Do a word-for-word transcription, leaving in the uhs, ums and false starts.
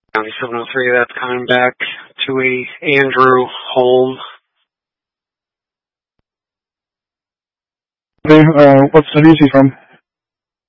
County seven oh three, that's coming back to a Andrew Holm. Okay, uh, what city is he from?